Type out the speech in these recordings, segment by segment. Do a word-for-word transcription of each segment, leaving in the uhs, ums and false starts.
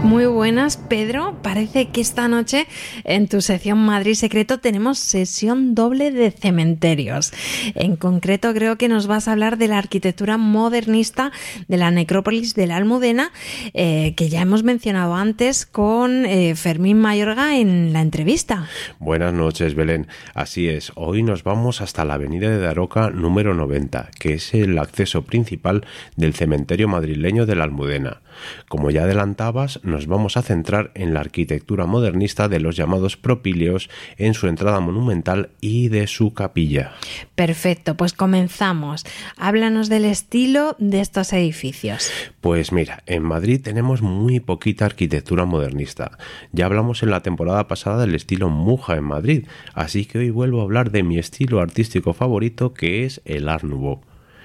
Muy buenas, Pedro. Parece que esta noche en tu sección Madrid Secreto tenemos sesión doble de cementerios. En concreto, creo que nos vas a hablar de la arquitectura modernista de la necrópolis de la Almudena, eh, que ya hemos mencionado antes con eh, Fermín Mayorga en la entrevista. Buenas noches, Belén. Así es, hoy nos vamos hasta la avenida de Daroca número noventa, que es el acceso principal del cementerio madrileño de la Almudena. Como ya adelantabas, nos vamos a centrar en la arquitectura modernista de los llamados propíleos en su entrada monumental y de su capilla. Perfecto, pues comenzamos. Háblanos del estilo de estos edificios. Pues mira, en Madrid tenemos muy poquita arquitectura modernista. Ya hablamos en la temporada pasada del estilo Muja en Madrid, así que hoy vuelvo a hablar de mi estilo artístico favorito, que es el Art Nouveau.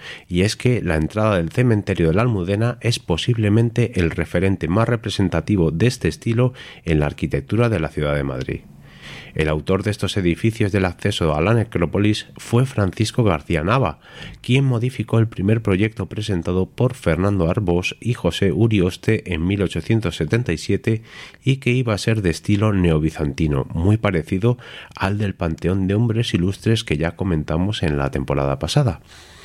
Y es que la entrada del cementerio de la Almudena es posiblemente el referente más representativo de este estilo en la arquitectura de la ciudad de Madrid. El autor de estos edificios del acceso a la necrópolis fue Francisco García Nava, quien modificó el primer proyecto presentado por Fernando Arbós y José Urioste en mil ochocientos setenta y siete y que iba a ser de estilo neobizantino, muy parecido al del Panteón de Hombres Ilustres que ya comentamos en la temporada pasada.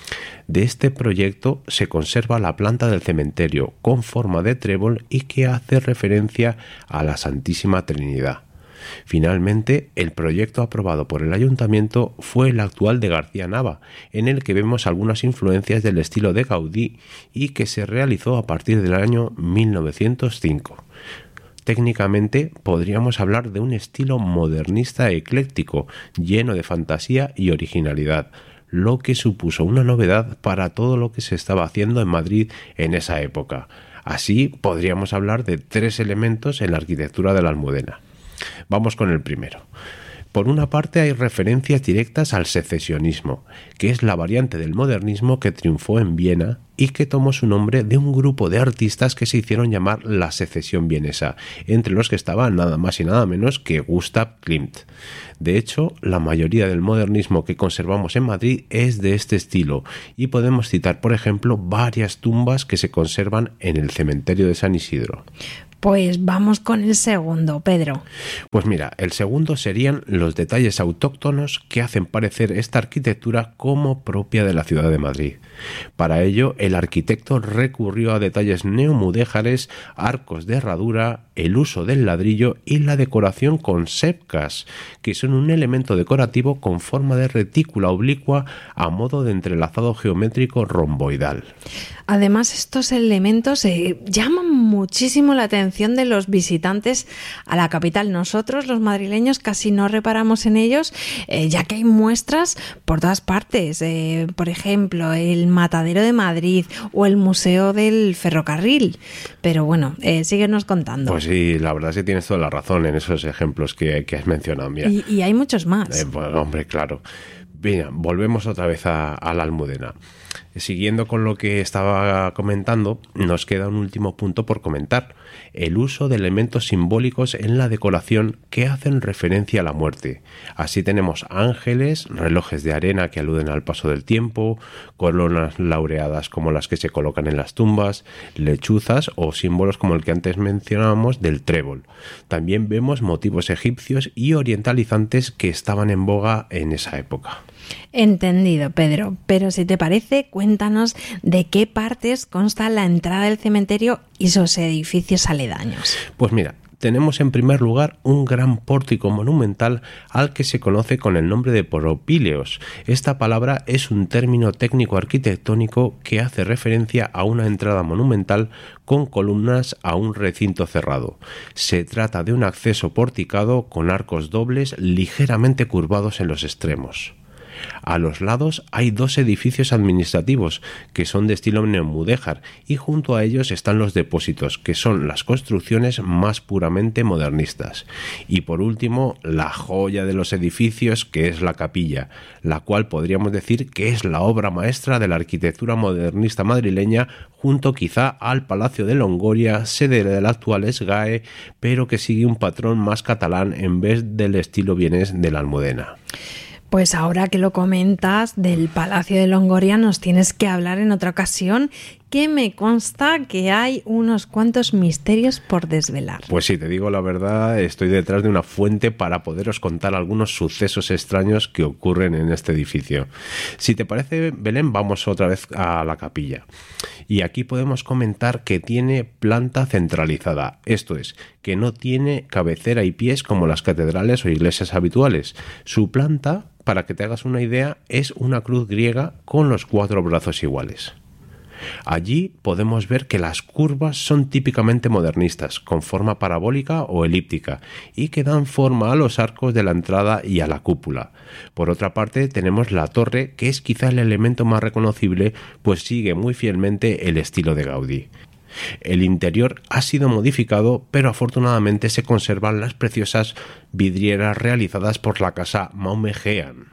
De este proyecto se conserva la planta del cementerio con forma de trébol y que hace referencia a la Santísima Trinidad. Finalmente, el proyecto aprobado por el ayuntamiento fue el actual de García Nava, en el que vemos algunas influencias del estilo de Gaudí y que se realizó a partir del año mil novecientos cinco. Técnicamente podríamos hablar de un estilo modernista ecléctico, lleno de fantasía y originalidad, lo que supuso una novedad para todo lo que se estaba haciendo en Madrid en esa época. Así podríamos hablar de tres elementos en la arquitectura de la Almudena. Vamos con el primero. Por una parte hay referencias directas al secesionismo, que es la variante del modernismo que triunfó en Viena y que tomó su nombre de un grupo de artistas que se hicieron llamar la secesión vienesa, entre los que estaba nada más y nada menos que Gustav Klimt. De hecho, la mayoría del modernismo que conservamos en Madrid es de este estilo y podemos citar, por ejemplo, varias tumbas que se conservan en el cementerio de San Isidro. Pues vamos con el segundo, Pedro. Pues mira, el segundo serían los detalles autóctonos que hacen parecer esta arquitectura como propia de la ciudad de Madrid. Para ello, el arquitecto recurrió a detalles neomudéjares, arcos de herradura, el uso del ladrillo y la decoración con sepcas, que son un elemento decorativo con forma de retícula oblicua a modo de entrelazado geométrico romboidal. Además, estos elementos eh, llaman muchísimo la atención de los visitantes a la capital. Nosotros, los madrileños, casi no reparamos en ellos, eh, ya que hay muestras por todas partes. Eh, por ejemplo, el Matadero de Madrid o el Museo del Ferrocarril. Pero bueno, eh, síguenos contando. Pues sí, la verdad es que tienes toda la razón en esos ejemplos que, que has mencionado. Mira. Y, y hay muchos más. Eh, pues, hombre, claro. Bien, volvemos otra vez a, a la Almudena. Siguiendo con lo que estaba comentando, nos queda un último punto por comentar: el uso de elementos simbólicos en la decoración que hacen referencia a la muerte. Así tenemos ángeles, relojes de arena que aluden al paso del tiempo, coronas laureadas como las que se colocan en las tumbas, lechuzas o símbolos como el que antes mencionábamos del trébol. También vemos motivos egipcios y orientalizantes que estaban en boga en esa época. Entendido, Pedro, pero si te parece, cuéntanos de qué partes consta la entrada del cementerio y sus edificios aledaños. Pues mira, tenemos en primer lugar un gran pórtico monumental al que se conoce con el nombre de propíleos. Esta palabra es un término técnico arquitectónico que hace referencia a una entrada monumental con columnas a un recinto cerrado. Se trata de un acceso porticado con arcos dobles ligeramente curvados en los extremos. A los lados hay dos edificios administrativos que son de estilo neomudéjar y junto a ellos están los depósitos, que son las construcciones más puramente modernistas. Y por último, la joya de los edificios, que es la capilla, la cual podríamos decir que es la obra maestra de la arquitectura modernista madrileña, junto quizá al Palacio de Longoria, sede del actual SGAE, pero que sigue un patrón más catalán en vez del estilo vienés de la Almudena. Pues ahora que lo comentas del Palacio de Longoria nos tienes que hablar en otra ocasión que me consta que hay unos cuantos misterios por desvelar. Pues sí, te digo la verdad, estoy detrás de una fuente para poderos contar algunos sucesos extraños que ocurren en este edificio. Si te parece, Belén, vamos otra vez a la capilla. Y aquí podemos comentar que tiene planta centralizada, esto es, que no tiene cabecera y pies como las catedrales o iglesias habituales. Su planta, para que te hagas una idea, es una cruz griega con los cuatro brazos iguales. Allí podemos ver que las curvas son típicamente modernistas, con forma parabólica o elíptica, y que dan forma a los arcos de la entrada y a la cúpula. Por otra parte, tenemos la torre, que es quizá el elemento más reconocible, pues sigue muy fielmente el estilo de Gaudí. El interior ha sido modificado, pero afortunadamente se conservan las preciosas vidrieras realizadas por la casa Maumegean.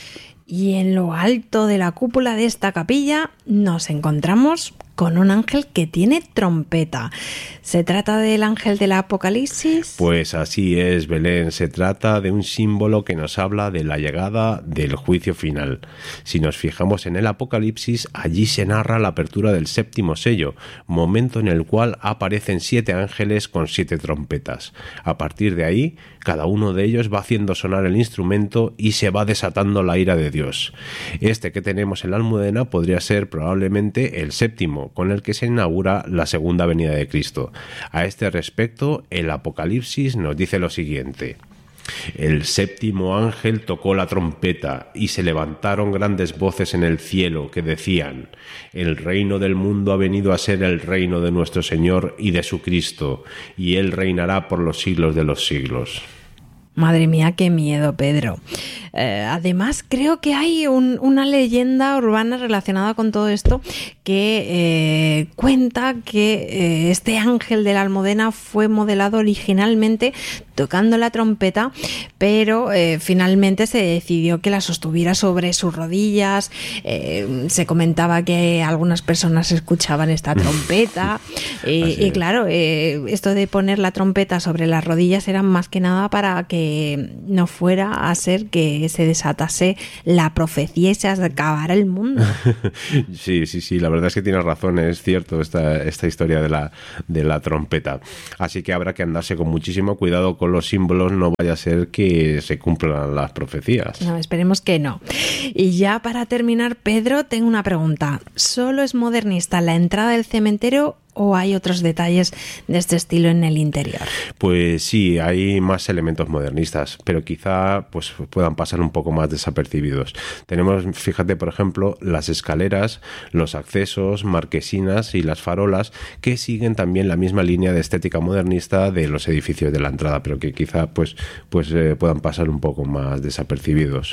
Y en lo alto de la cúpula de esta capilla nos encontramos con un ángel que tiene trompeta. ¿Se trata del ángel del Apocalipsis? Pues así es, Belén. Se trata de un símbolo que nos habla de la llegada del juicio final. Si nos fijamos en el Apocalipsis, allí se narra la apertura del séptimo sello, momento en el cual aparecen siete ángeles con siete trompetas. A partir de ahí, cada uno de ellos va haciendo sonar el instrumento y se va desatando la ira de Dios. Este que tenemos en la Almudena podría ser probablemente el séptimo, con el que se inaugura la segunda venida de Cristo. A este respecto, el Apocalipsis nos dice lo siguiente: el séptimo ángel tocó la trompeta y se levantaron grandes voces en el cielo que decían: el reino del mundo ha venido a ser el reino de nuestro Señor y de su Cristo, y él reinará por los siglos de los siglos. Madre mía, qué miedo, Pedro. Eh, además, creo que hay un, una leyenda urbana relacionada con todo esto que eh, cuenta que eh, este ángel de la Almudena fue modelado originalmente tocando la trompeta, pero eh, finalmente se decidió que la sostuviera sobre sus rodillas. Eh, se comentaba que algunas personas escuchaban esta trompeta y, y claro, eh, esto de poner la trompeta sobre las rodillas era más que nada para que no fuera a ser que se desatase la profecía y se acabara el mundo. Sí, sí, sí, la verdad es que tienes razón, es cierto esta, esta historia de la, de la trompeta. Así que habrá que andarse con muchísimo cuidado con los símbolos, no vaya a ser que se cumplan las profecías. No, esperemos que no. Y ya para terminar, Pedro, tengo una pregunta. ¿Solo es modernista la entrada del cementerio o hay otros detalles de este estilo en el interior? Pues sí, hay más elementos modernistas, pero quizá pues puedan pasar un poco más desapercibidos. Tenemos, fíjate, por ejemplo, las escaleras, los accesos, marquesinas y las farolas, que siguen también la misma línea de estética modernista de los edificios de la entrada, pero que quizá pues, pues eh, puedan pasar un poco más desapercibidos.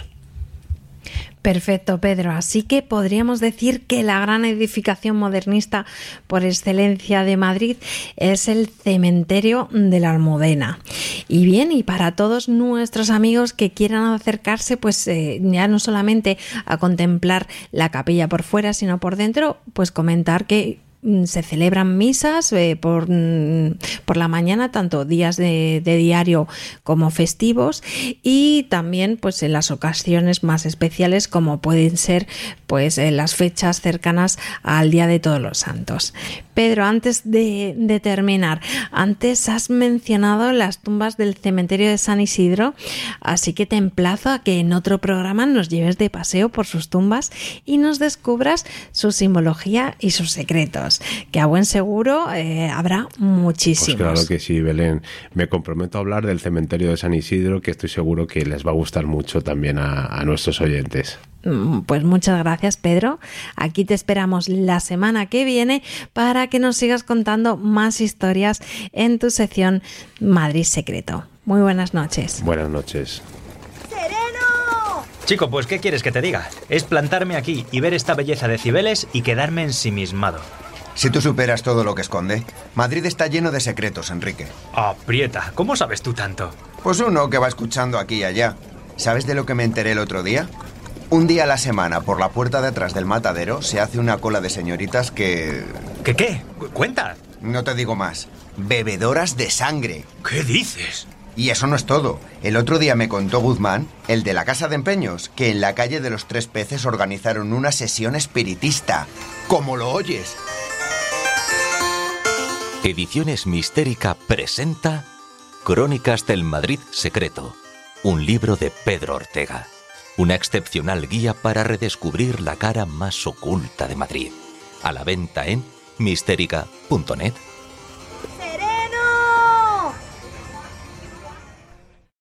Perfecto, Pedro. Así que podríamos decir que la gran edificación modernista por excelencia de Madrid es el cementerio de la Almudena. Y bien, y para todos nuestros amigos que quieran acercarse, pues eh, ya no solamente a contemplar la capilla por fuera, sino por dentro, pues comentar que se celebran misas eh, por, por la mañana, tanto días de, de diario como festivos, y también pues en las ocasiones más especiales como pueden ser pues en las fechas cercanas al Día de Todos los Santos. Pedro, antes de, de terminar, antes has mencionado las tumbas del cementerio de San Isidro, así que te emplazo a que en otro programa nos lleves de paseo por sus tumbas y nos descubras su simbología y sus secretos, que a buen seguro eh, habrá muchísimos. Pues claro que sí, Belén. Me comprometo a hablar del cementerio de San Isidro, que estoy seguro que les va a gustar mucho también a, a nuestros oyentes. Pues muchas gracias, Pedro. Aquí te esperamos la semana que viene para que nos sigas contando más historias en tu sección Madrid Secreto. Muy buenas noches. Buenas noches. ¡Sereno! Chico, pues ¿qué quieres que te diga? Es plantarme aquí y ver esta belleza de Cibeles y quedarme ensimismado. Si tú superas todo lo que esconde, Madrid está lleno de secretos, Enrique. Aprieta, ¿cómo sabes tú tanto? Pues uno que va escuchando aquí y allá. ¿Sabes de lo que me enteré el otro día? Un día a la semana, por la puerta de atrás del matadero, se hace una cola de señoritas que... ¿Qué qué? Cuenta. No te digo más. Bebedoras de sangre. ¿Qué dices? Y eso no es todo. El otro día me contó Guzmán, el de la Casa de Empeños, que en la calle de los Tres Peces organizaron una sesión espiritista. ¡Como lo oyes! Ediciones Mistérica presenta Crónicas del Madrid Secreto, un libro de Pedro Ortega, una excepcional guía para redescubrir la cara más oculta de Madrid. A la venta en mistérica punto net.